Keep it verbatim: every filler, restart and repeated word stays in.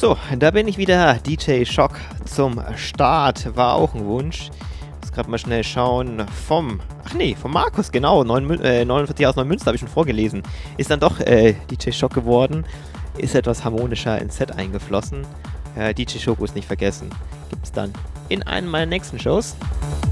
So, da bin ich wieder. D J Shock zum Start. War auch ein Wunsch. Muss gerade mal schnell schauen. Vom, ach nee, vom Markus, genau. neun, äh, neunundvierzig aus Neumünster habe ich schon vorgelesen. Ist dann doch äh, D J Shock geworden. Ist etwas harmonischer ins Set eingeflossen. Äh, D J Shokus nicht vergessen. Gibt es dann in einem meiner nächsten Shows.